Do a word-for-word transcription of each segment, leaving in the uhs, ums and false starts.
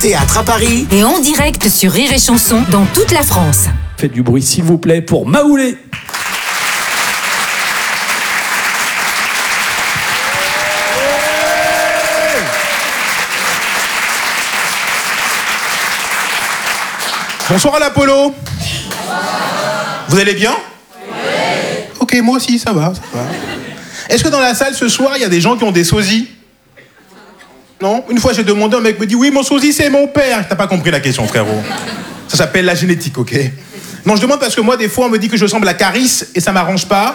Théâtre à Paris. Et en direct sur Rire et Chanson dans toute la France. Faites du bruit s'il vous plaît pour Maoulé. Bonsoir à l'Apollo. Vous allez bien? Oui. Ok, moi aussi, ça va, ça va. Est-ce que dans la salle ce soir, il y a des gens qui ont des sosies? Non? Une fois, j'ai demandé, un mec me dit, oui, mon sosie, c'est mon père. T'as pas compris la question, frérot. Ça s'appelle la génétique, ok? Non, je demande parce que moi, des fois, on me dit que je ressemble à Caris et ça m'arrange pas.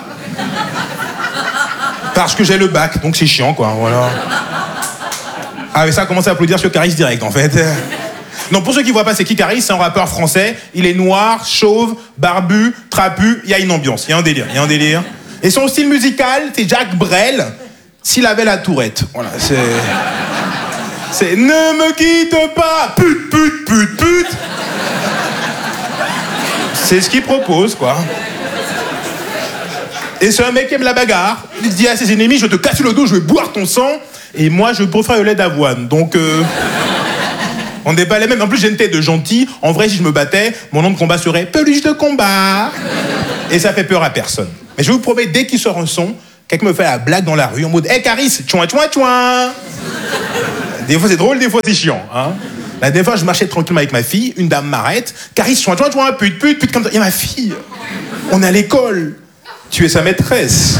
Parce que j'ai le bac, donc c'est chiant, quoi, voilà. Ah, mais ça a commencé à applaudir sur Caris direct, en fait. Non, pour ceux qui voient pas, c'est qui Caris? C'est un rappeur français. Il est noir, chauve, barbu, trapu. Il y a une ambiance, il y a un délire, il y a un délire. Et son style musical, c'est Jacques Brel, s'il avait la tourette. Voilà, c'est... C'est « Ne me quitte pas, pute, pute, pute, pute !» C'est ce qu'il propose, quoi. Et c'est un mec qui aime la bagarre. Il dit à ses ennemis, je te casse le dos, je vais boire ton sang. Et moi, je préfère le lait d'avoine. Donc... Euh... On n'est pas les mêmes. En plus, j'ai une tête de gentil. En vrai, si je me battais, mon nom de combat serait Peluche de combat. Et ça fait peur à personne. Mais je vous promets, dès qu'il sort un son, quelqu'un me fait la blague dans la rue en mode « Hé, hey, Caris, tchouin, tchouin, tchouin !» Des fois, c'est drôle, des fois, c'est chiant. Hein. La dernière fois, je marchais tranquillement avec ma fille. Une dame m'arrête. « Caris, tchouin, tchouin, tchouin, pute, pute, pute, comme ça. » Et ma fille, on est à l'école. Tu es sa maîtresse.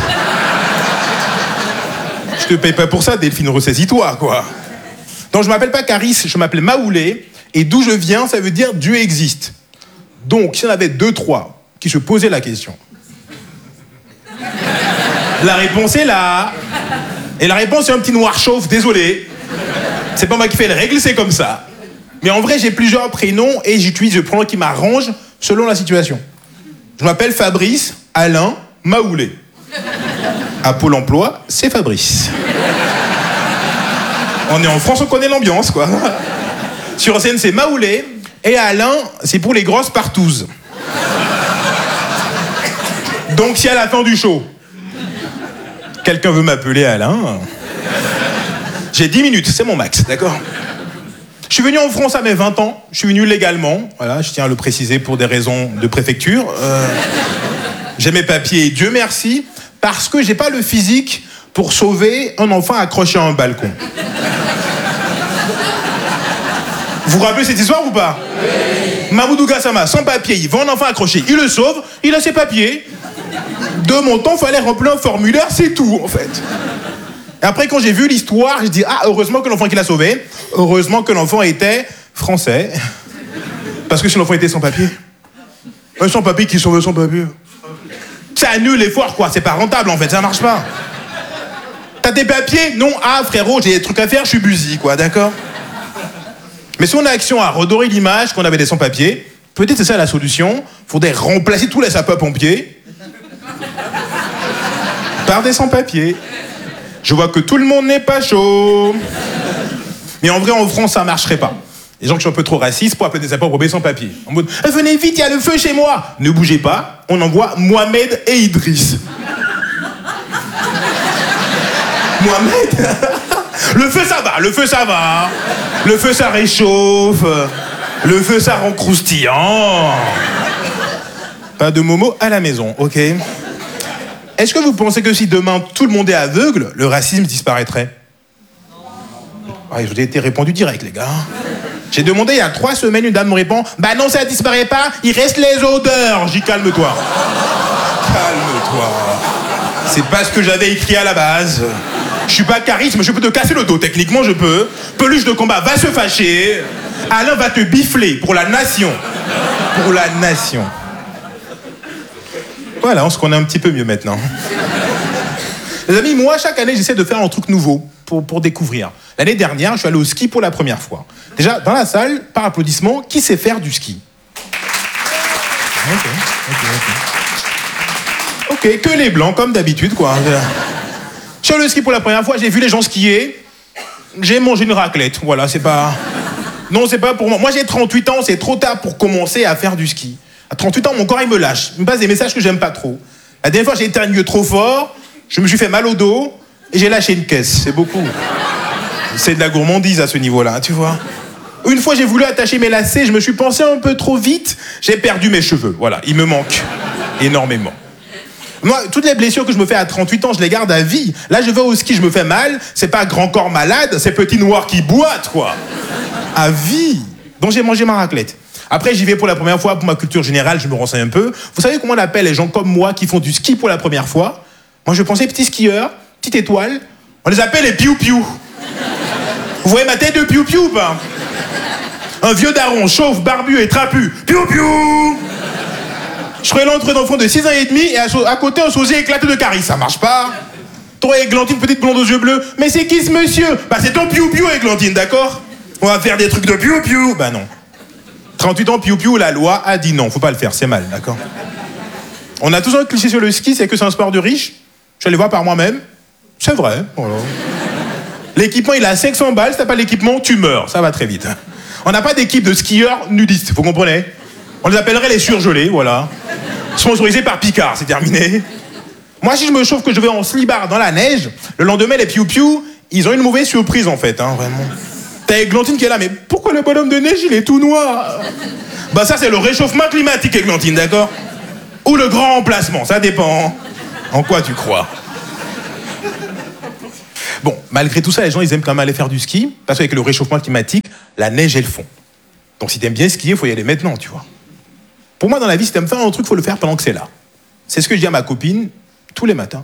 Je te paye pas pour ça, Delphine, ressaisis-toi, quoi. Donc je m'appelle pas Caris, je m'appelle Maoulé, et d'où je viens, ça veut dire Dieu existe. Donc, s'il y en avait deux, trois qui se posaient la question, la réponse est là. Et la réponse est un petit noir chauve, désolé. C'est pas moi qui fais les règles, c'est comme ça. Mais en vrai, j'ai plusieurs prénoms et j'utilise le pronom qui m'arrange selon la situation. Je m'appelle Fabrice, Alain, Maoulé. À Pôle emploi, c'est Fabrice. On est en France, on connaît l'ambiance, quoi. Sur scène, c'est Maoulé. Et Alain, c'est pour les grosses partouzes. Donc, si à la fin du show, quelqu'un veut m'appeler Alain, j'ai dix minutes, c'est mon max, d'accord? Je suis venu en France à mes vingt ans. Je suis venu légalement. Voilà, je tiens à le préciser pour des raisons de préfecture. Euh, j'ai mes papiers, Dieu merci, parce que j'ai pas le physique pour sauver un enfant accroché à un balcon. Vous vous rappelez cette histoire ou pas? Oui. Mamoudou Gassama, sans papier, il voit un enfant accroché, il le sauve, il a ses papiers. De mon temps, il fallait remplir un formulaire, c'est tout, en fait. Et après, quand j'ai vu l'histoire, je dis, ah, heureusement que l'enfant qu'il a sauvé, heureusement que l'enfant était français. Parce que si l'enfant était sans papier, un sans papier qui sauve sans papier, ça annule l'effort, quoi, c'est pas rentable, en fait, ça marche pas. T'as des papiers? Non, ah, frérot, j'ai des trucs à faire, je suis busy, quoi, d'accord? Mais si on a action à redorer l'image qu'on avait des sans-papiers, peut-être c'est ça la solution. Faudrait remplacer tous les sapeurs-pompiers par des sans-papiers. Je vois que tout le monde n'est pas chaud. Mais en vrai, en France, ça marcherait pas. Les gens qui sont un peu trop racistes pour appeler des sapeurs-pompiers sans-papiers. En mode, eh, venez vite, il y a le feu chez moi. Ne bougez pas, on envoie Mohamed et Idriss. Mohamed. Le feu, ça va, le feu, ça va. Le feu, ça réchauffe. Le feu, ça rend croustillant. Pas de momo à la maison, ok? Est-ce que vous pensez que si demain tout le monde est aveugle, le racisme disparaîtrait? Ah, je vous ai été répondu direct, les gars. J'ai demandé il y a trois semaines, une dame me répond, bah non, ça disparaît pas, il reste les odeurs. J'y calme-toi. Calme-toi. C'est pas ce que j'avais écrit à la base. Je suis pas charisme, je peux te casser le dos, techniquement je peux. Peluche de combat va se fâcher. Alain va te bifler pour la nation. Pour la nation. Voilà, on se connaît un petit peu mieux maintenant. Les amis, moi, chaque année, j'essaie de faire un truc nouveau pour, pour découvrir. L'année dernière, je suis allé au ski pour la première fois. Déjà, dans la salle, par applaudissement, qui sait faire du ski? Ok, ok, ok. Ok, que les blancs, comme d'habitude, quoi. Je suis allé au ski pour la première fois, j'ai vu les gens skier. J'ai mangé une raclette, voilà, c'est pas... Non, c'est pas pour moi. Moi, j'ai trente-huit ans, c'est trop tard pour commencer à faire du ski. À trente-huit ans, mon corps, il me lâche. Il me passe des messages que j'aime pas trop. La dernière fois, j'ai éternué trop fort, je me suis fait mal au dos, et j'ai lâché une caisse. C'est beaucoup. C'est de la gourmandise à ce niveau-là, tu vois. Une fois, j'ai voulu attacher mes lacets, je me suis pensé un peu trop vite, j'ai perdu mes cheveux. Voilà, il me manque énormément. Moi, toutes les blessures que je me fais à trente-huit ans, je les garde à vie. Là, je vais au ski, je me fais mal, c'est pas grand corps malade, c'est petit noir qui boite, quoi. À vie. Donc j'ai mangé ma raclette. Après, j'y vais pour la première fois, pour ma culture générale, je me renseigne un peu. Vous savez comment on appelle les gens comme moi qui font du ski pour la première fois? Moi, je pensais petits skieurs, petite étoile, on les appelle les piou-piou. Vous voyez ma tête de piou-piou ou pas? Un vieux daron, chauve, barbu et trapu. Piou-piou. Je serais l'entrée d'enfant de six ans et demi et à, à côté un sosie éclaté de caries. Ça marche pas. Toi, Églantine, petite blonde aux yeux bleus. Mais c'est qui ce monsieur? Bah c'est ton piou-piou, Églantine, d'accord? On va faire des trucs de piou-piou. Bah non. trente-huit ans, piou-piou, la loi a dit non. Faut pas le faire, c'est mal, d'accord? On a tous un cliché sur le ski, c'est que c'est un sport de riche. Je suis allé voir par moi-même. C'est vrai. Voilà. L'équipement, il a cinq cents balles. Si t'as pas l'équipement, tu meurs. Ça va très vite. On n'a pas d'équipe de skieurs nudistes, vous comprenez? On les appellerait les surgelés, voilà. Sponsorisés par Picard, c'est terminé. Moi, si je me chauffe que je vais en slibard dans la neige, le lendemain, les piou-piou, ils ont une mauvaise surprise, en fait, hein, vraiment. T'as Églantine qui est là, mais pourquoi le bonhomme de neige, il est tout noir? Bah ça, c'est le réchauffement climatique, Églantine, d'accord? Ou le grand remplacement, ça dépend. En quoi tu crois? Bon, malgré tout ça, les gens, ils aiment quand même aller faire du ski, parce qu'avec le réchauffement climatique, la neige, elle fond. Donc si t'aimes bien skier, il faut y aller maintenant, tu vois. Pour moi, dans la vie, si t'aimes faire un truc, il faut le faire pendant que c'est là. C'est ce que je dis à ma copine tous les matins.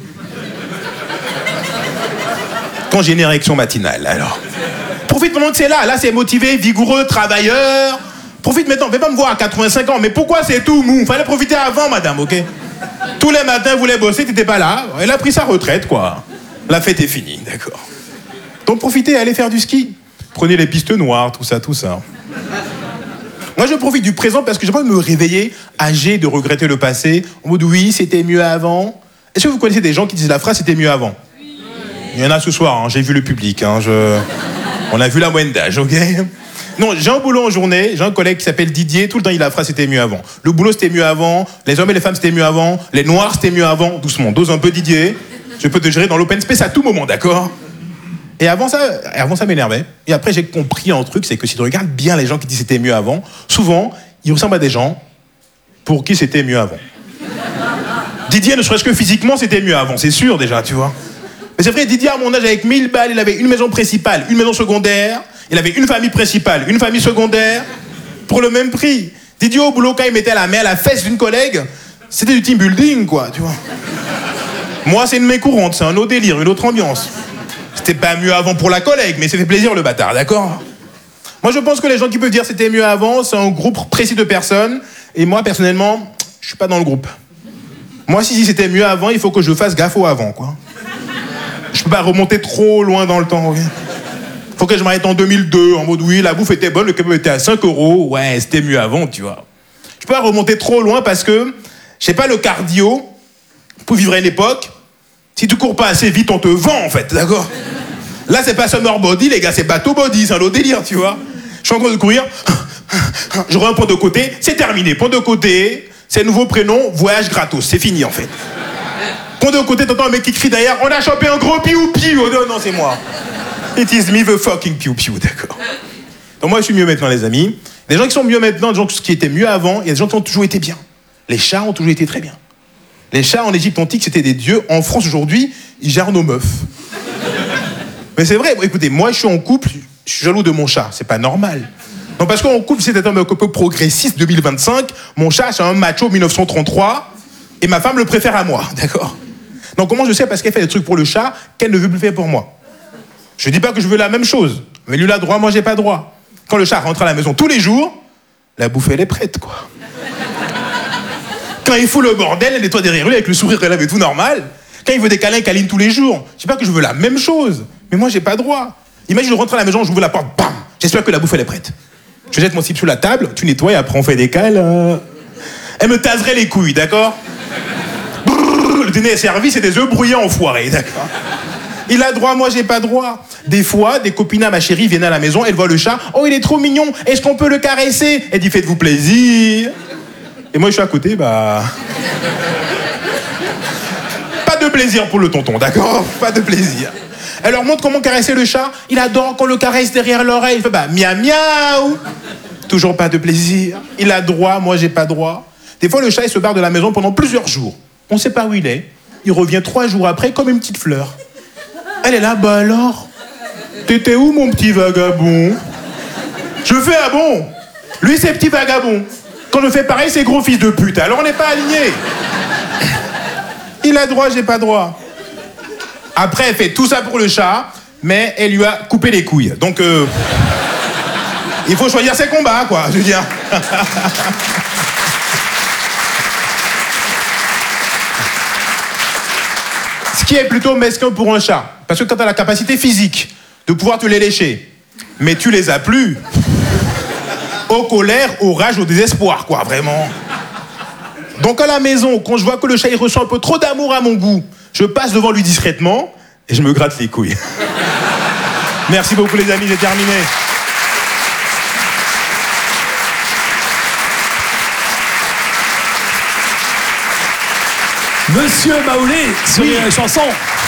Quand j'ai une érection matinale, alors. Profite pendant que c'est là. Là, c'est motivé, vigoureux, travailleur. Profite maintenant. Fais pas me voir à quatre-vingt-cinq ans. Mais pourquoi c'est tout mou? Fallait profiter avant, madame, ok? Tous les matins, vous voulez bosser, t'étais pas là. Elle a pris sa retraite, quoi. La fête est finie, d'accord. Donc profitez, allez faire du ski. Prenez les pistes noires, tout ça, tout ça. Moi, je profite du présent parce que j'ai pas envie de me réveiller âgé, de regretter le passé, en mode oui, c'était mieux avant. Est-ce que vous connaissez des gens qui disent la phrase c'était mieux avant? Oui. Il y en a ce soir, hein, j'ai vu le public. Hein, je... On a vu la moyenne d'âge, ok? Non, j'ai un boulot en journée, j'ai un collègue qui s'appelle Didier, tout le temps il a la phrase c'était mieux avant. Le boulot c'était mieux avant, les hommes et les femmes c'était mieux avant, les noirs c'était mieux avant, doucement, dose un peu Didier. Je peux te gérer dans l'open space à tout moment, d'accord? Et avant ça, avant ça m'énervait. Et après, j'ai compris un truc, c'est que si tu regardes bien les gens qui disent c'était mieux avant, souvent, ils ressemblent à des gens pour qui c'était mieux avant. Didier, ne serait-ce que physiquement, c'était mieux avant, c'est sûr déjà, tu vois. Mais c'est vrai, Didier, à mon âge, avec mille balles, il avait une maison principale, une maison secondaire, il avait une famille principale, une famille secondaire, pour le même prix. Didier, au boulot, quand il mettait la main à la fesse d'une collègue, c'était du team building, quoi, tu vois. Moi, c'est une main courante, c'est un autre délire, une autre ambiance. C'était pas mieux avant pour la collègue, mais c'était plaisir le bâtard, d'accord? Moi, je pense que les gens qui peuvent dire c'était mieux avant, c'est un groupe précis de personnes. Et moi, personnellement, je suis pas dans le groupe. Moi, si c'était mieux avant, il faut que je fasse gaffe au avant, quoi. Je peux pas remonter trop loin dans le temps, ok? Faut que je m'arrête en deux mille deux, en mode oui, la bouffe était bonne, le kebab était à cinq euros. Ouais, c'était mieux avant, tu vois. Je peux pas remonter trop loin parce que, je sais pas, le cardio, pour vivre à une époque, si tu cours pas assez vite, on te vend, en fait, d'accord? Là, c'est pas summer body, les gars, c'est bateau body, c'est un autre délire, tu vois. Je suis en train de courir, je rends un point de côté, c'est terminé. Point de côté, c'est nouveau prénom, voyage gratos, c'est fini, en fait. Point de côté, t'entends un mec qui crie derrière, on a chopé un gros piou-piou. Oh, non, non, c'est moi. It is me, the fucking piou-piou, d'accord. Donc moi, je suis mieux maintenant, les amis. Les gens qui sont mieux maintenant, des gens qui étaient mieux avant, il y a des gens qui ont toujours été bien. Les chats ont toujours été très bien. Les chats en Égypte antique, c'était des dieux. En France, aujourd'hui, ils gèrent nos meufs. Mais c'est vrai, écoutez, moi, je suis en couple, je suis jaloux de mon chat. C'est pas normal. Non, parce qu'en couple, c'est un peu progressiste deux mille vingt-cinq. Mon chat, c'est un macho mille neuf cent trente-trois. Et ma femme le préfère à moi, d'accord? Donc comment je sais? Parce qu'elle fait des trucs pour le chat qu'elle ne veut plus faire pour moi. Je dis pas que je veux la même chose. Mais lui, il a droit, moi, j'ai pas droit. Quand le chat rentre à la maison tous les jours, la bouffe, elle est prête, quoi. Quand il fout le bordel, elle nettoie derrière lui avec le sourire qu'elle avait tout normal. Quand il veut des câlins, il câline tous les jours. Je dis pas que je veux la même chose, mais moi j'ai pas droit. Imagine, je rentre à la maison, j'ouvre la porte, bam. J'espère que la bouffe elle est prête. Je jette mon slip sous la table, tu nettoies et après on fait des câlins. Elle me taserait les couilles, d'accord? Brrr, le dîner est servi, c'est des œufs brouillés enfoirés, d'accord? Il a droit, moi j'ai pas droit. Des fois, des copines à ma chérie viennent à la maison, elles voient le chat. Oh, il est trop mignon, est-ce qu'on peut le caresser? Elle dit, faites-vous plaisir. Et moi, je suis à côté, bah... Pas de plaisir pour le tonton, d'accord? Pas de plaisir. Elle leur montre comment caresser le chat. Il adore qu'on le caresse derrière l'oreille. Il fait bah miaou miaou. Toujours pas de plaisir. Il a droit, moi j'ai pas droit. Des fois le chat il se barre de la maison pendant plusieurs jours. On sait pas où il est. Il revient trois jours après comme une petite fleur. Elle est là, bah alors? T'étais où mon petit vagabond? Je fais ah bon? Lui c'est petit vagabond. Quand je fais pareil c'est gros fils de pute. Alors on n'est pas alignés. Il a droit, j'ai pas droit. Après elle fait tout ça pour le chat, mais elle lui a coupé les couilles. Donc euh, il faut choisir ses combats quoi, je veux dire. Ce qui est plutôt mesquin pour un chat. Parce que quand tu as la capacité physique de pouvoir te les lécher, mais tu les as plus, aux colères, aux rages, au désespoir, quoi, vraiment. Donc à la maison, quand je vois que le chat il ressent un peu trop d'amour à mon goût, je passe devant lui discrètement et je me gratte les couilles. Merci beaucoup les amis, j'ai terminé. Monsieur Maoulé, sur Oui. les chansons.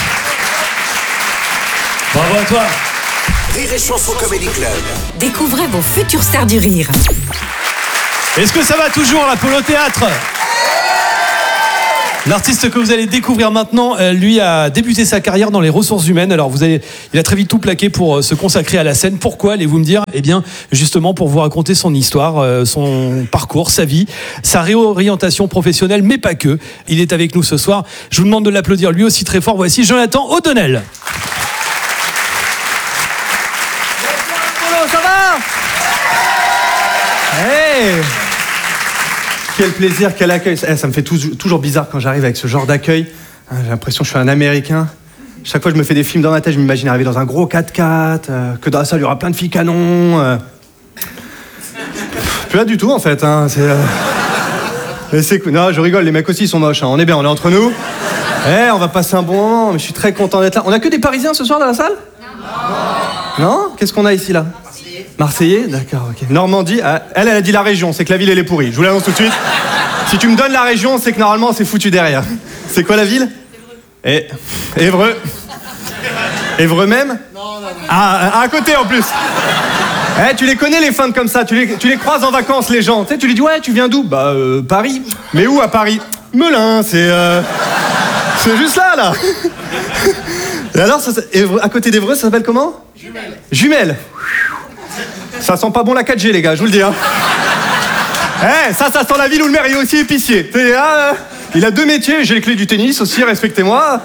Bravo à toi. Rire et Chanson Comedy Club. Découvrez vos futures stars du rire. Est-ce que ça va toujours l'Apollo Théâtre? L'artiste que vous allez découvrir maintenant, euh, lui a débuté sa carrière dans les ressources humaines. Alors vous allez, il a très vite tout plaqué pour euh, se consacrer à la scène. Pourquoi, allez-vous me dire? Eh bien, justement pour vous raconter son histoire, euh, son parcours, sa vie, sa réorientation professionnelle, mais pas que. Il est avec nous ce soir. Je vous demande de l'applaudir lui aussi très fort. Voici Jonathan O'Donnell. Ça va? Hey! Quel plaisir, quel accueil. Eh, ça me fait tout- toujours bizarre quand j'arrive avec ce genre d'accueil. Hein, j'ai l'impression que je suis un Américain. Chaque fois que je me fais des films dans ma tête, je m'imagine arriver dans un gros quatre-quatre, euh, que dans la salle il y aura plein de filles canons. Euh... Plus là du tout en fait. Hein, c'est, euh... Mais c'est cool. Non, je rigole, les mecs aussi ils sont moches. Hein. On est bien, on est entre nous. Eh, on va passer un bon moment, mais je suis très content d'être là. On a que des Parisiens ce soir dans la salle? Non. Non? Qu'est-ce qu'on a ici là? Marseillais. D'accord, ok. Normandie, ah, elle, elle a dit la région, c'est que la ville, elle est pourrie. Je vous l'annonce tout de suite. Si tu me donnes la région, c'est que normalement, c'est foutu derrière. C'est quoi la ville? Et Évreux. Évreux même? Non, non, non. Ah, à côté en plus. Eh, tu les connais les feintes comme ça, tu les, tu les croises en vacances les gens. Tu sais, tu lui dis ouais, tu viens d'où? Bah, euh, Paris. Mais où à Paris? Melun, c'est... Euh... C'est juste là, là. Et alors, ça, Évreux, à côté d'Évreux, ça s'appelle comment? Jumelles. Jumelles. Ça sent pas bon la quatre G, les gars, je vous le dis. Hein. Eh, ça, ça sent la ville où le maire est aussi épicier. Ah, il a deux métiers, j'ai les clés du tennis aussi, respectez-moi.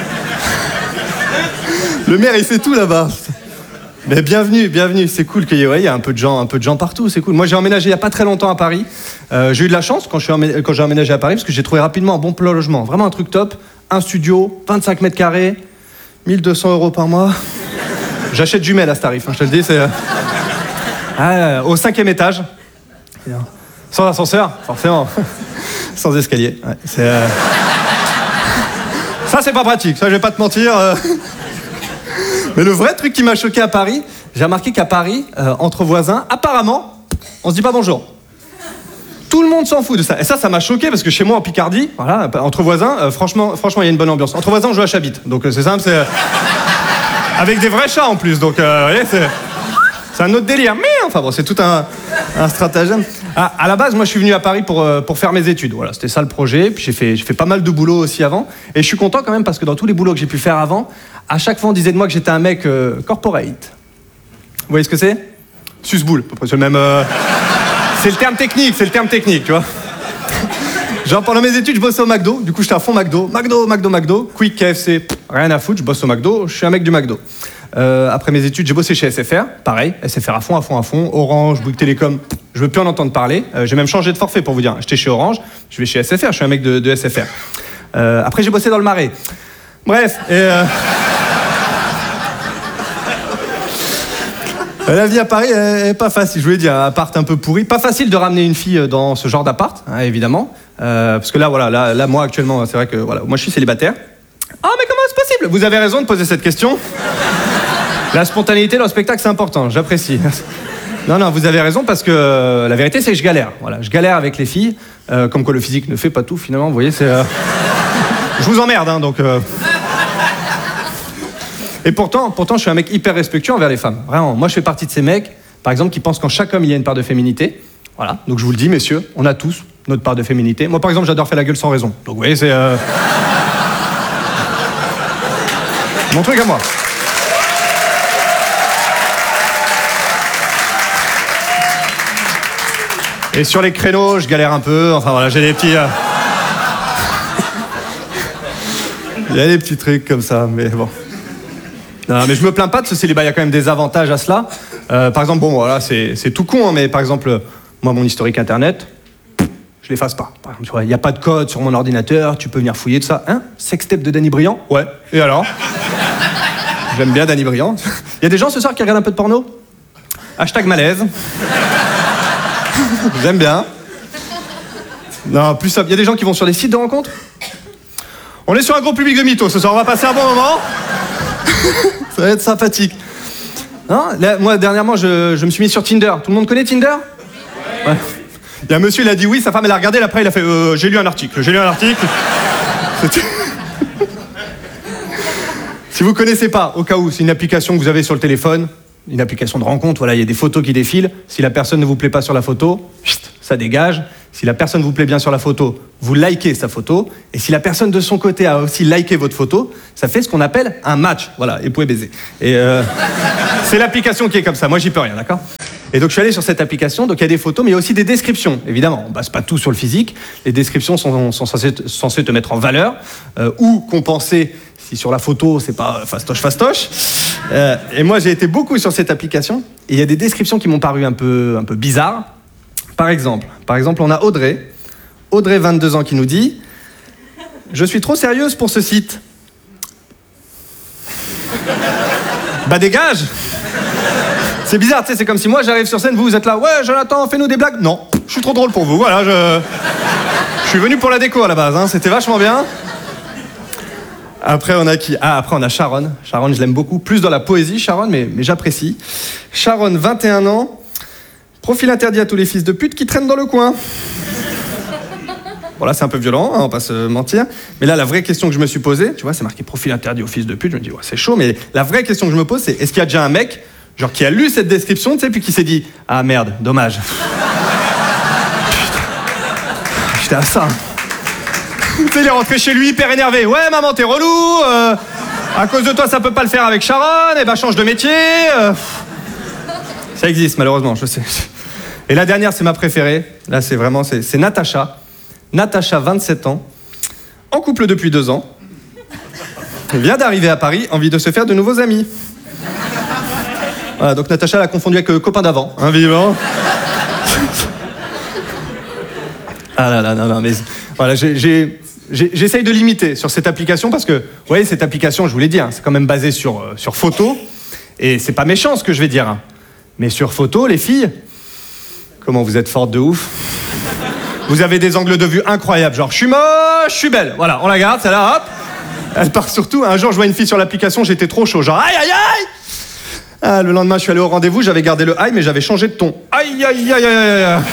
Le maire, il fait tout là-bas. Mais bienvenue, bienvenue. C'est cool qu'il y ait ouais, y a un peu de gens, un peu de gens partout. C'est cool. Moi, j'ai emménagé il y a pas très longtemps à Paris. Euh, j'ai eu de la chance quand, je suis emmé- quand j'ai emménagé à Paris parce que j'ai trouvé rapidement un bon plan logement. Vraiment un truc top. Un studio, vingt-cinq mètres carrés, mille deux cents euros par mois. J'achète jumelles à ce tarif. Hein, je te le dis, c'est... Ah, au cinquième étage. Sans ascenseur, forcément. Sans escalier. Ouais, c'est, euh... Ça, c'est pas pratique. Ça, je vais pas te mentir. Euh... Mais le vrai truc qui m'a choqué à Paris, j'ai remarqué qu'à Paris, euh, entre voisins, apparemment, on se dit pas bonjour. Tout le monde s'en fout de ça. Et ça, ça m'a choqué parce que chez moi en Picardie, voilà, entre voisins, euh, franchement, franchement, il y a une bonne ambiance. Entre voisins, on joue à Chabit. Donc euh, c'est simple, c'est... Euh... Avec des vrais chats en plus. Donc, euh, vous voyez, c'est... C'est un autre délire. Mais enfin bon, c'est tout un, un stratagème. À, à la base, moi, je suis venu à Paris pour, euh, pour faire mes études. Voilà, c'était ça le projet. Puis j'ai fait, j'ai fait pas mal de boulot aussi avant. Et je suis content quand même parce que dans tous les boulots que j'ai pu faire avant, à chaque fois, on disait de moi que j'étais un mec euh, corporate. Vous voyez ce que c'est? Susboule, à peu près. C'est le même... Euh... C'est le terme technique, c'est le terme technique, tu vois. Genre, pendant mes études, je bossais au McDo. Du coup, j'étais à fond McDo. McDo, McDo, McDo. Quick, K F C, pff, rien à foutre. Je bosse au McDo. Je suis un mec du McDo. Euh, après mes études, j'ai bossé chez S F R. Pareil, S F R à fond, à fond, à fond. Orange, Bouygues Télécom. Je veux plus en entendre parler. Euh, j'ai même changé de forfait pour vous dire. J'étais chez Orange. Je vais chez S F R. Je suis un mec de, de S F R. Euh, après, j'ai bossé dans le Marais. Bref. Et euh... La vie à Paris est pas facile, je voulais dire, appart un peu pourri. Pas facile de ramener une fille dans ce genre d'appart, hein, évidemment. Euh, parce que là, voilà, là, là, moi actuellement, c'est vrai que voilà, moi je suis célibataire. Ah, mais comment c'est possible? Vous avez raison de poser cette question. La spontanéité dans le spectacle, c'est important, j'apprécie. Non, non, vous avez raison parce que euh, la vérité, c'est que je galère. Voilà, je galère avec les filles, euh, comme quoi le physique ne fait pas tout finalement. Vous voyez, c'est. Euh... Je vous emmerde, hein, donc. Euh... Et pourtant, pourtant, je suis un mec hyper respectueux envers les femmes. Vraiment, moi, je fais partie de ces mecs, par exemple, qui pensent qu'en chaque homme, il y a une part de féminité. Voilà, donc je vous le dis, messieurs, on a tous notre part de féminité. Moi, par exemple, j'adore faire la gueule sans raison. Donc, vous voyez, c'est... Euh... mon truc à moi. Et sur les créneaux, je galère un peu. Enfin, voilà, j'ai des petits... Euh... il y a des petits trucs comme ça, mais bon... Non, mais je me plains pas de ce célibat, il y a quand même des avantages à cela. Euh, par exemple, bon, voilà, c'est, c'est tout con, hein, mais par exemple, moi, mon historique internet, je l'efface pas. Par exemple, tu vois, il n'y a pas de code sur mon ordinateur, tu peux venir fouiller de ça. Hein? Sextape de Danny Briand? Ouais. Et alors? J'aime bien Danny Briand. Il y a des gens ce soir qui regardent un peu de porno? Hashtag malaise. J'aime bien. Non, plus ça, il y a des gens qui vont sur des sites de rencontres? On est sur un gros public de mythos ce soir, on va passer un bon moment. Ça va être sympathique. Non, là, moi, dernièrement, je, je me suis mis sur Tinder. Tout le monde connaît Tinder? Ouais. Il y a un monsieur, il a dit oui, sa femme, elle a regardé, après, il a fait euh, j'ai lu un article, j'ai lu un article. Si vous connaissez pas, au cas où, c'est une application que vous avez sur le téléphone, une application de rencontre, voilà, il y a des photos qui défilent. Si la personne ne vous plaît pas sur la photo, ça dégage. Si la personne vous plaît bien sur la photo, vous likez sa photo. Et si la personne de son côté a aussi liké votre photo, ça fait ce qu'on appelle un match. Voilà, et vous pouvez baiser. Et euh, c'est l'application qui est comme ça. Moi, j'y peux rien, d'accord? Et donc, je suis allé sur cette application. Donc, il y a des photos, mais il y a aussi des descriptions. Évidemment, on ne base pas tout sur le physique. Les descriptions sont, sont censées, censées te mettre en valeur euh, ou compenser si sur la photo, c'est pas fastoche, fastoche. Euh, et moi, j'ai été beaucoup sur cette application. Et il y a des descriptions qui m'ont paru un peu, un peu bizarres. Par exemple, par exemple, on a Audrey, Audrey, vingt-deux ans, qui nous dit « Je suis trop sérieuse pour ce site. » Bah dégage. C'est bizarre, tu sais, c'est comme si moi j'arrive sur scène, vous, vous êtes là « Ouais, Jonathan, fais-nous des blagues. » Non, je suis trop drôle pour vous, voilà, je... Je suis venu pour la déco à la base, hein, c'était vachement bien. Après, on a qui? Ah, après, on a Sharon. Sharon, je l'aime beaucoup. Plus dans la poésie, Sharon, mais, mais j'apprécie. Sharon, vingt et un ans. Profil interdit à tous les fils de pute qui traînent dans le coin. Bon, là, c'est un peu violent, hein, on va pas se mentir. Mais là, la vraie question que je me suis posée, tu vois, c'est marqué profil interdit aux fils de pute. Je me dis, ouais, c'est chaud, mais la vraie question que je me pose, c'est est-ce qu'il y a déjà un mec, genre, qui a lu cette description, tu sais, puis qui s'est dit, ah merde, dommage. J'étais à ça. Tu sais, il est rentré chez lui hyper énervé. Ouais, maman, t'es relou. Euh, à cause de toi, ça peut pas le faire avec Sharon. Eh ben, change de métier. Euh, ça existe, malheureusement, je sais. Et la dernière, c'est ma préférée. Là, c'est vraiment, c'est, c'est Natacha. Natacha, vingt-sept ans, en couple depuis deux ans. Elle vient d'arriver à Paris, envie de se faire de nouveaux amis. Voilà, donc Natacha l'a confondu avec euh, copain d'avant, hein, vivant. Ah là là, non, non, mais voilà, j'ai, j'ai, j'ai, j'essaye de limiter sur cette application parce que, vous voyez, cette application, je vous l'ai dit, hein, c'est quand même basé sur, euh, sur photo. Et c'est pas méchant ce que je vais dire. Hein. Mais sur photo, les filles, comment vous êtes fortes de ouf. Vous avez des angles de vue incroyables, genre je suis moche, je suis belle. Voilà, on la garde, celle-là, hop. Elle part surtout. Un jour, je vois une fille sur l'application, j'étais trop chaud, genre aïe aïe aïe. Ah, le lendemain, je suis allé au rendez-vous, j'avais gardé le aïe, mais j'avais changé de ton. Aïe aïe aïe aïe aïe.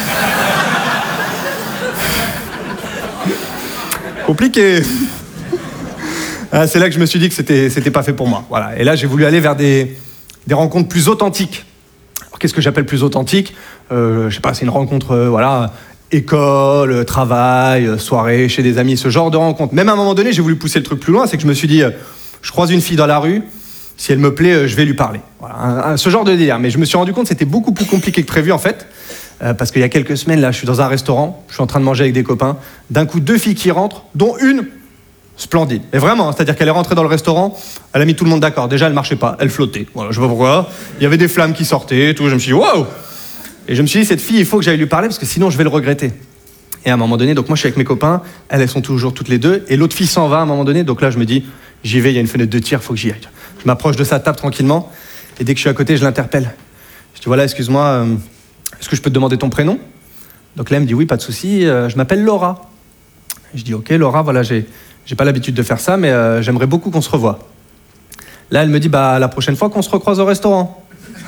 Compliqué. Ah, c'est là que je me suis dit que c'était, c'était pas fait pour moi. Voilà. Et là, j'ai voulu aller vers des, des rencontres plus authentiques. Alors, qu'est-ce que j'appelle plus authentique? euh, Je sais pas, c'est une rencontre, euh, voilà, école, travail, soirée, chez des amis, ce genre de rencontre. Même à un moment donné, j'ai voulu pousser le truc plus loin, c'est que je me suis dit, euh, je croise une fille dans la rue, si elle me plaît, euh, je vais lui parler. Voilà, un, un, ce genre de délire. Mais je me suis rendu compte que c'était beaucoup plus compliqué que prévu, en fait. Euh, parce qu'il y a quelques semaines, là, je suis dans un restaurant, je suis en train de manger avec des copains. D'un coup, deux filles qui rentrent, dont une splendide. Et vraiment, hein, c'est-à-dire qu'elle est rentrée dans le restaurant, elle a mis tout le monde d'accord. Déjà, elle marchait pas, elle flottait. Voilà, je sais pas pourquoi. Il y avait des flammes qui sortaient, tout. Je me suis dit, waouh! Et je me suis dit, cette fille, il faut que j'aille lui parler parce que sinon, je vais le regretter. Et à un moment donné, donc moi, je suis avec mes copains, elles, elles sont toujours toutes les deux, et l'autre fille s'en va à un moment donné. Donc là, je me dis, j'y vais, il y a une fenêtre de tir, il faut que j'y aille. Je m'approche de sa table tranquillement, et dès que je suis à côté, je l'interpelle. Je dis, voilà, excuse-moi, euh, est-ce que je peux te demander ton prénom? Donc là, elle me dit, oui, pas de souci, euh, je m'appelle Laura. Je dis, ok, Laura, voilà, j'ai, j'ai pas l'habitude de faire ça, mais euh, j'aimerais beaucoup qu'on se revoie. Là, elle me dit, bah, la prochaine fois qu'on se recroise au restaurant.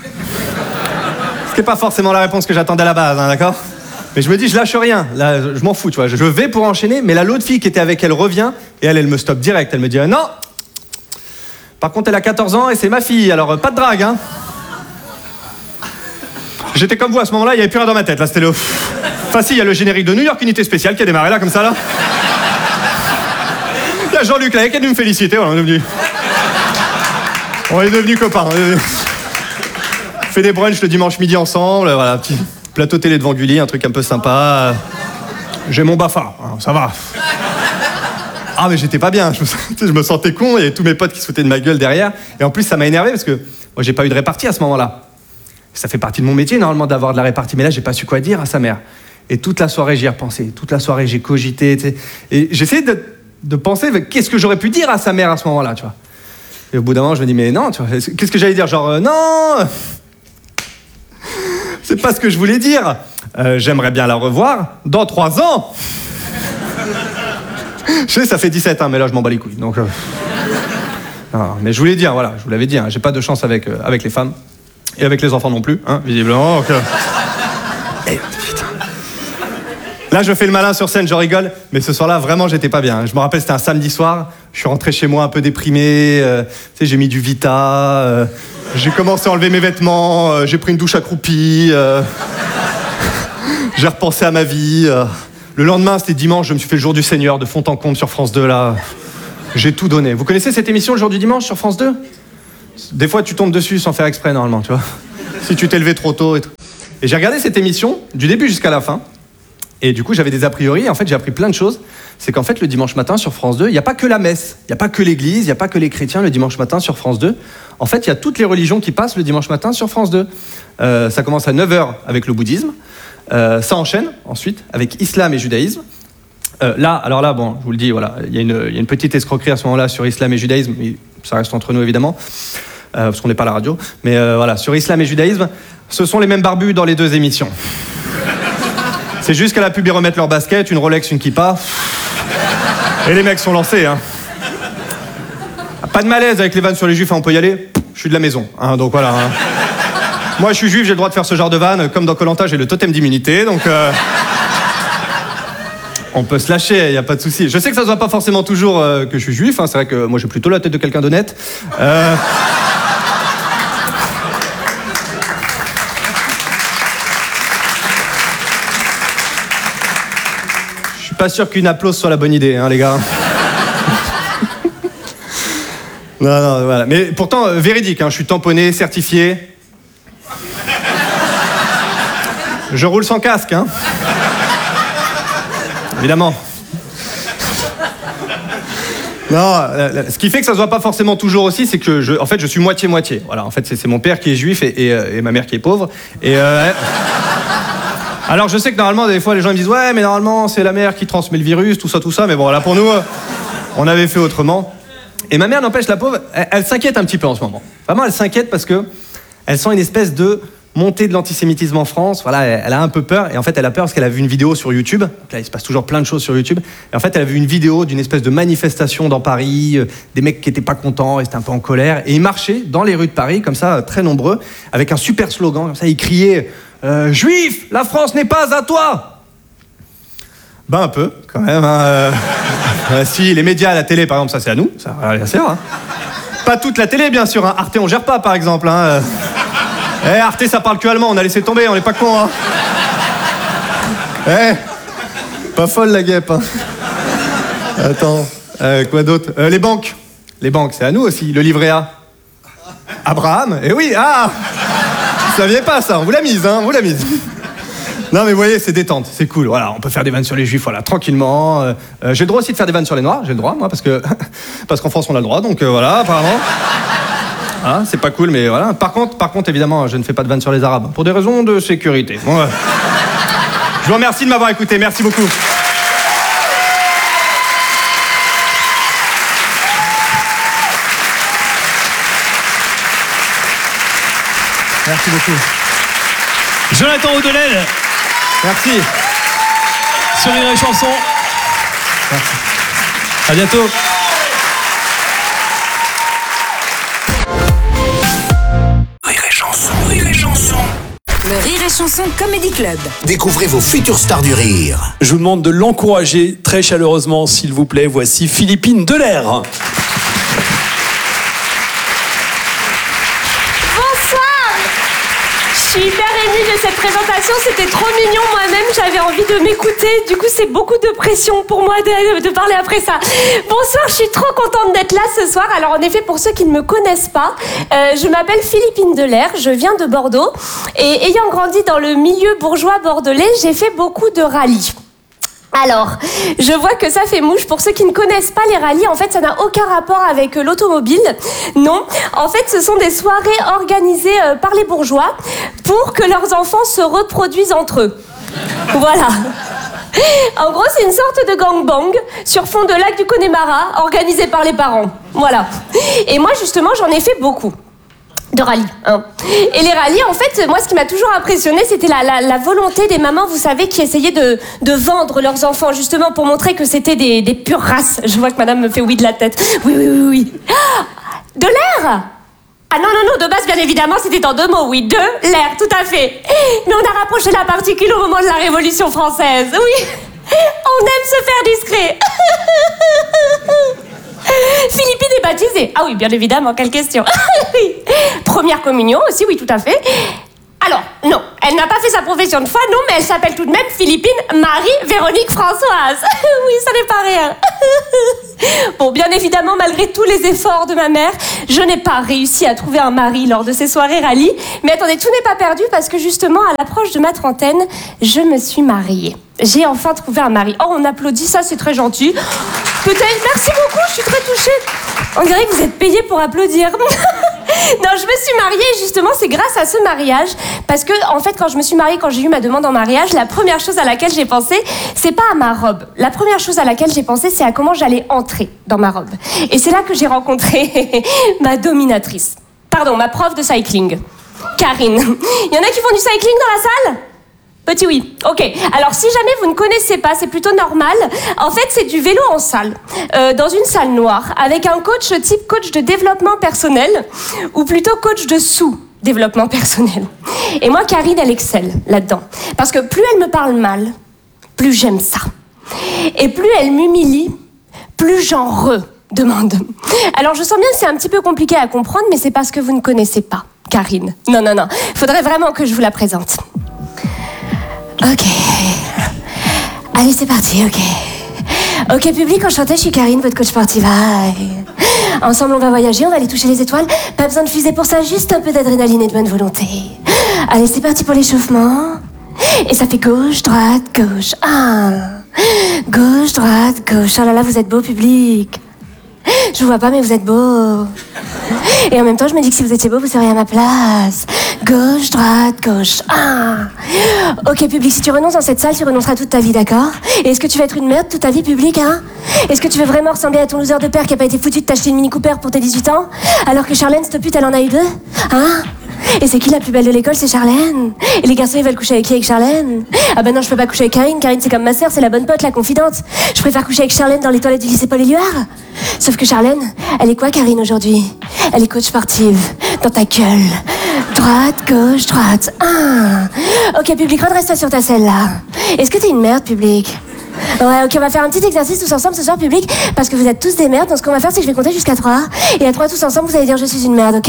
Ce qui n'est pas forcément la réponse que j'attendais à la base, hein, d'accord? Mais je me dis, je lâche rien, là, je m'en fous, tu vois, je vais pour enchaîner, mais là, l'autre fille qui était avec elle revient, et elle, elle me stoppe direct, elle me dit, ah, non, Par contre, elle a quatorze ans et c'est ma fille, alors euh, pas de drague, hein. J'étais comme vous à ce moment-là, il n'y avait plus rien dans ma tête, là, c'était le... Enfin si, il y a le générique de New York Unité Spéciale qui a démarré là, comme ça, là. Il y a Jean-Luc là, qui est venu me féliciter, voilà, on est devenu... On est devenus copains. On fait des brunchs le dimanche midi ensemble, voilà, petit plateau télé devant Gulli, un truc un peu sympa. J'ai mon Bafa, hein, ça va. Ah mais j'étais pas bien, je me, je me sentais con, il y avait tous mes potes qui se foutaient de ma gueule derrière. Et en plus ça m'a énervé parce que moi j'ai pas eu de répartie à ce moment-là. Ça fait partie de mon métier normalement d'avoir de la répartie, mais là j'ai pas su quoi dire à sa mère. Et toute la soirée j'y ai repensé, toute la soirée j'ai cogité, tu sais. Et j'essayais de, de penser qu'est-ce que j'aurais pu dire à sa mère à ce moment-là, tu vois. Et au bout d'un moment je me dis mais non, tu vois, qu'est-ce que j'allais dire, genre euh, non, c'est pas ce que je voulais dire. Euh, j'aimerais bien la revoir dans trois ans. Je sais, ça fait dix-sept ans, mais là, je m'en bats les couilles. Donc, euh... non, mais je voulais dire, voilà, je vous l'avais dit, hein, j'ai pas de chance avec, euh, avec les femmes. Et avec les enfants non plus, hein, visiblement. Donc, euh... et, putain. Là, je fais le malin sur scène, je rigole. Mais ce soir-là, vraiment, j'étais pas bien. Je me rappelle, c'était un samedi soir. Je suis rentré chez moi un peu déprimé. Euh, tu sais, j'ai mis du Vita. Euh, j'ai commencé à enlever mes vêtements. Euh, j'ai pris une douche accroupie. Euh, j'ai repensé à ma vie. Euh, Le lendemain, c'était dimanche, je me suis fait le jour du Seigneur de fond en comble sur France deux, là. J'ai tout donné. Vous connaissez cette émission, le jour du dimanche, sur France deux ? Des fois, tu tombes dessus sans faire exprès, normalement, tu vois. Si tu t'es levé trop tôt et tout. Et j'ai regardé cette émission, du début jusqu'à la fin. Et du coup, j'avais des a priori. En fait, j'ai appris plein de choses. C'est qu'en fait, le dimanche matin, sur France deux, il n'y a pas que la messe. Il n'y a pas que l'église, il n'y a pas que les chrétiens le dimanche matin sur France deux. En fait, il y a toutes les religions qui passent le dimanche matin sur France deux. Euh, ça commence à neuf heures avec le bouddhisme. Euh, ça enchaîne ensuite avec islam et judaïsme. Euh, là, alors là, bon, je vous le dis, voilà, il y a une, il y a une petite escroquerie à ce moment-là sur islam et judaïsme, mais ça reste entre nous évidemment, euh, parce qu'on n'est pas à la radio. Mais euh, voilà, sur islam et judaïsme, ce sont les mêmes barbus dans les deux émissions. C'est juste qu'à la pub ils remettent leur basket, une Rolex, une kippa, et les mecs sont lancés. Hein. Pas de malaise avec les vannes sur les juifs, hein, on peut y aller. Je suis de la maison, hein, donc voilà. Hein. Moi, je suis juif, j'ai le droit de faire ce genre de vanne. Comme dans Koh-Lanta, j'ai le totem d'immunité, donc... Euh... On peut se lâcher, il n'y a pas de souci. Je sais que ça ne se voit pas forcément toujours euh, que je suis juif. Hein. C'est vrai que moi, j'ai plutôt la tête de quelqu'un d'honnête. Euh... Je suis pas sûr qu'une applause soit la bonne idée, hein, les gars. Non, non, voilà. Mais pourtant, euh, véridique, hein, je suis tamponné, certifié. Je roule sans casque, hein. Évidemment. Non, ce qui fait que ça se voit pas forcément toujours aussi, c'est que je, en fait, je suis moitié-moitié. Voilà, en fait, c'est, c'est mon père qui est juif et, et, et ma mère qui est pauvre. Et euh, alors, je sais que normalement, des fois, les gens me disent ouais, mais normalement, c'est la mère qui transmet le virus, tout ça, tout ça. Mais bon, là, pour nous, on avait fait autrement. Et ma mère, n'empêche, la pauvre, elle, elle s'inquiète un petit peu en ce moment. Vraiment, elle s'inquiète parce que elle sent une espèce de montée de l'antisémitisme en France. Voilà, elle, elle a un peu peur. Et en fait, elle a peur parce qu'elle a vu une vidéo sur YouTube. Donc là, il se passe toujours plein de choses sur YouTube. Et en fait, elle a vu une vidéo d'une espèce de manifestation dans Paris, euh, des mecs qui étaient pas contents, ils étaient un peu en colère. Et ils marchaient dans les rues de Paris, comme ça, très nombreux, avec un super slogan. Comme ça, ils criaient euh, « Juifs, la France n'est pas à toi !» Ben un peu, quand même. Hein, euh... euh, si, les médias, la télé, par exemple, ça c'est à nous. Ça, bien sûr. Hein. Pas toute la télé, bien sûr. Hein. Arte, on gère pas, par exemple. Hein, euh... Eh, hey, Arte, ça parle que allemand, on a laissé tomber, on n'est pas cons, hein. Eh, hey, pas folle la guêpe, hein. Attends, euh, quoi d'autre euh, Les banques. Les banques, c'est à nous aussi, le livret A. Abraham, eh oui, ah vous saviez pas ça, on vous l'a mise, hein, on vous l'a mise. Non mais vous voyez, c'est détente, c'est cool, voilà, on peut faire des vannes sur les juifs, voilà, tranquillement. Euh, euh, j'ai le droit aussi de faire des vannes sur les noirs, j'ai le droit, moi, parce que parce qu'en France, on a le droit, donc euh, voilà, apparemment. Hein, c'est pas cool, mais voilà. Par contre, par contre, évidemment, je ne fais pas de vanne sur les Arabes, pour des raisons de sécurité. Bon, ouais. Je vous remercie de m'avoir écouté, merci beaucoup. Merci beaucoup. Jonathan Audelel. Merci. Sur Rire et Chanson. Merci. À bientôt. Le Rire et Chanson Comedy Club. Découvrez vos futures stars du rire. Je vous demande de l'encourager très chaleureusement, s'il vous plaît. Voici Philippine Delair. cette présentation, c'était trop mignon. Moi-même, j'avais envie de m'écouter. Du coup, c'est beaucoup de pression pour moi de, de parler après ça. Bonsoir, je suis trop contente d'être là ce soir. Alors, en effet, pour ceux qui ne me connaissent pas, euh, je m'appelle Philippine Delair, je viens de Bordeaux. Et ayant grandi dans le milieu bourgeois bordelais, j'ai fait beaucoup de rallyes. Alors, je vois que ça fait mouche. Pour ceux qui ne connaissent pas les rallyes, en fait, ça n'a aucun rapport avec euh, l'automobile. Non, en fait, ce sont des soirées organisées euh, par les bourgeois pour que leurs enfants se reproduisent entre eux. Voilà. En gros, c'est une sorte de gangbang sur fond de lac du Connemara, organisé par les parents. Voilà. Et moi, justement, j'en ai fait beaucoup. De rallye, hein. Et les rallyes, en fait, moi, ce qui m'a toujours impressionné, c'était la, la, la volonté des mamans, vous savez, qui essayaient de, de vendre leurs enfants, justement, pour montrer que c'était des, des pures races. Je vois que madame me fait oui de la tête. Oui, oui, oui, oui. De l'air? Ah non, non, non, de base, bien évidemment, c'était en deux mots, oui, de l'air, tout à fait. Mais on a rapproché la particule au moment de la Révolution française, oui. On aime se faire discret. Philippine est baptisée. Ah oui, bien évidemment, quelle question. Oui. Première communion aussi, oui, tout à fait. Alors, non, elle n'a pas fait sa profession de foi, non, mais elle s'appelle tout de même Philippine Marie-Véronique Françoise. Oui, ça n'est pas rien. Bon, bien évidemment, malgré tous les efforts de ma mère, je n'ai pas réussi à trouver un mari lors de ces soirées rallye. Mais attendez, tout n'est pas perdu parce que justement, à l'approche de ma trentaine, je me suis mariée. J'ai enfin trouvé un mari. Oh, on applaudit, ça c'est très gentil. Peut-être, merci beaucoup, je suis très touchée. On dirait que vous êtes payés pour applaudir. Non, je me suis mariée et justement, c'est grâce à ce mariage. Parce que, en fait, quand je me suis mariée, quand j'ai eu ma demande en mariage, la première chose à laquelle j'ai pensé, c'est pas à ma robe. La première chose à laquelle j'ai pensé, c'est à comment j'allais entrer dans ma robe. Et c'est là que j'ai rencontré ma dominatrice. Pardon, ma prof de cycling, Karine. Il y en a qui font du cycling dans la salle ? Petit oui. Ok. Alors, si jamais vous ne connaissez pas, c'est plutôt normal. En fait, c'est du vélo en salle, euh, dans une salle noire, avec un coach type coach de développement personnel, ou plutôt coach de sous-développement personnel. Et moi, Karine, elle excelle là-dedans. Parce que plus elle me parle mal, plus j'aime ça. Et plus elle m'humilie, plus j'en redemande. Alors, je sens bien que c'est un petit peu compliqué à comprendre, mais c'est parce que vous ne connaissez pas Karine. Non, non, non. Il faudrait vraiment que je vous la présente. Ok. Allez, c'est parti, ok. Ok, public, enchanté, je suis Karine, votre coach sportive. Ensemble, on va voyager, on va aller toucher les étoiles. Pas besoin de fusée pour ça, juste un peu d'adrénaline et de bonne volonté. Allez, c'est parti pour l'échauffement. Et ça fait gauche, droite, gauche. Ah. Gauche, droite, gauche. Oh là là, vous êtes beau, public. Je vous vois pas, mais vous êtes beau. Et en même temps, je me dis que si vous étiez beau, vous seriez à ma place. Gauche, droite, gauche. Ah. Ok, public, si tu renonces dans cette salle, tu renonceras toute ta vie, d'accord? Et est-ce que tu vas être une merde toute ta vie, public, hein? Est-ce que tu veux vraiment ressembler à ton loser de père qui a pas été foutu de t'acheter une Mini Cooper pour tes dix-huit ans? Alors que Charlène, cette pute, elle en a eu deux? Hein? Et c'est qui la plus belle de l'école? C'est Charlène. Et les garçons, ils veulent coucher avec qui? Avec Charlène? Ah ben non, je peux pas coucher avec Karine. Karine, c'est comme ma sœur, c'est la bonne pote, la confidente. Je préfère coucher avec Charlène dans les toilettes du lycée Paul-Éluard. Sauf que Charlène, elle est quoi, Karine, aujourd'hui? Elle est coach sportive. Dans ta gueule. Droite, gauche, droite. Ah. Ok, public, redresse-toi sur ta selle, là. Est-ce que t'es une merde, public? Ouais, ok, on va faire un petit exercice tous ensemble ce soir, public, parce que vous êtes tous des merdes. Donc ce qu'on va faire, c'est que je vais compter jusqu'à trois. Et à trois, tous ensemble, vous allez dire je suis une merde, ok?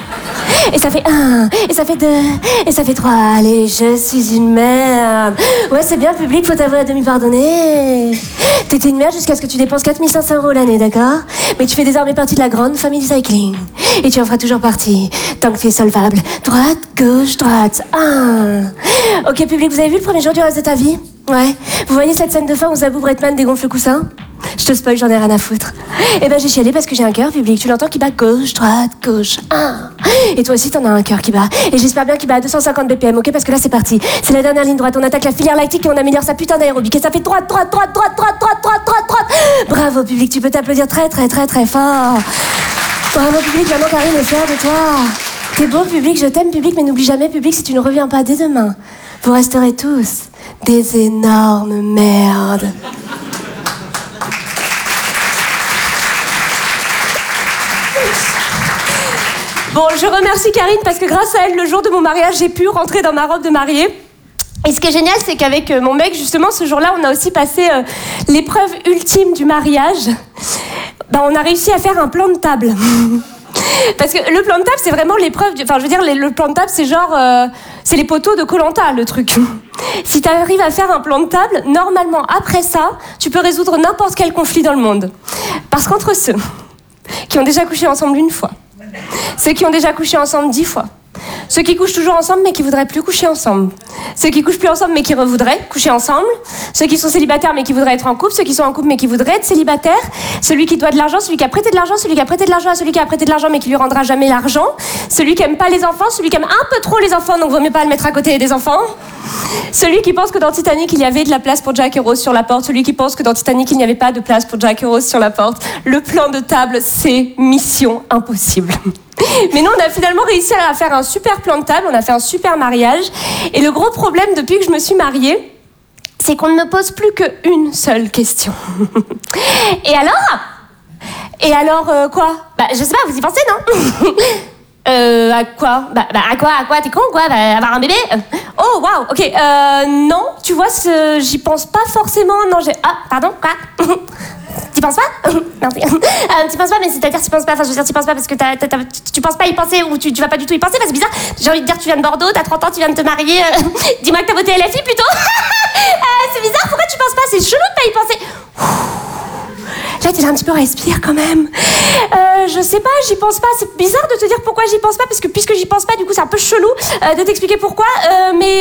Et ça fait un, et ça fait deux, et ça fait trois. Allez, je suis une merde. Ouais, c'est bien, public, faut t'avouer à demi pardonner. T'étais une merde jusqu'à ce que tu dépenses quatre mille cinq cents euros l'année, d'accord? Mais tu fais désormais partie de la grande famille du cycling. Et tu en feras toujours partie, tant que tu es solvable. Droite, gauche, droite. Un. Ok, public, vous avez vu le premier jour du reste de ta vie? Ouais. Vous voyez cette scène de fin où Zabou Bretman dégonfle le coussin? Je te spoil, j'en ai rien à foutre. Eh ben j'ai chialé parce que j'ai un cœur, public. Tu l'entends qui bat gauche, droite, gauche. Un. Et toi aussi t'en as un cœur qui bat. Et j'espère bien qu'il bat à deux cent cinquante B P M, ok? Parce que là c'est parti. C'est la dernière ligne droite. On attaque la filière lactique et on améliore sa putain d'aérobic. Et ça fait droite, droite, droite, droite, droite, droite, droite, droite, droite. Bravo, public. Tu peux t'applaudir très, très, très, très fort. Bravo, public. Maman Karine est fière de toi. T'es beau, public. Je t'aime, public. Mais n'oublie jamais, public, si tu ne reviens pas dès demain, vous resterez tous des énormes merdes. Bon, je remercie Karine parce que grâce à elle, le jour de mon mariage, j'ai pu rentrer dans ma robe de mariée. Et ce qui est génial, c'est qu'avec mon mec, justement, ce jour-là, on a aussi passé euh, l'épreuve ultime du mariage. Ben, on a réussi à faire un plan de table. Parce que le plan de table, c'est vraiment l'épreuve du... Enfin, je veux dire, le plan de table, c'est genre... Euh, c'est les poteaux de Koh-Lanta, le truc. Si tu arrives à faire un plan de table, normalement, après ça, tu peux résoudre n'importe quel conflit dans le monde. Parce qu'entre ceux qui ont déjà couché ensemble une fois, ceux qui ont déjà couché ensemble dix fois, ceux qui couchent toujours ensemble mais qui voudraient plus coucher ensemble, ceux qui couchent plus ensemble mais qui voudraient coucher ensemble, ceux qui sont célibataires mais qui voudraient être en couple, ceux qui sont en couple mais qui voudraient être célibataires, celui qui doit de l'argent, celui qui a prêté de l'argent, celui qui a prêté de l'argent à celui qui a prêté de l'argent mais qui lui rendra jamais l'argent, celui qui aime pas les enfants, celui qui aime un peu trop les enfants donc vaut mieux pas le mettre à côté des enfants, celui qui pense que dans Titanic il y avait de la place pour Jack et Rose sur la porte, celui qui pense que dans Titanic il n'y avait pas de place pour Jack et Rose sur la porte. Le plan de table, c'est mission impossible. Mais nous, on a finalement réussi à faire un super plan de table, on a fait un super mariage. Et le gros problème depuis que je me suis mariée, c'est qu'on ne me pose plus qu'une seule question. Et alors Et alors, euh, quoi Bah, je sais pas, vous y pensez, non Euh, à quoi bah, bah, à quoi À quoi T'es con, quoi bah, avoir un bébé Oh, waouh, ok. Euh, non, tu vois, ce... j'y pense pas forcément. Non, j'ai... Ah, pardon, quoi T'y penses pas Non, euh, t'y penses pas, mais c'est-à-dire t'y penses pas. Enfin, je veux dire, t'y penses pas parce que t'as, t'as, t'as, tu penses pas y penser ou tu, tu vas pas du tout y penser. Bah, c'est bizarre. J'ai envie de dire, tu viens de Bordeaux, t'as trente ans, tu viens de te marier. Euh, dis-moi que t'as voté L F I plutôt. euh, c'est bizarre, pourquoi tu penses pas C'est chelou de pas y penser. Là, t'es là un petit peu respire quand même. Euh, je sais pas, j'y pense pas. C'est bizarre de te dire pourquoi j'y pense pas, parce que puisque j'y pense pas, du coup, c'est un peu chelou euh, de t'expliquer pourquoi. Euh, mais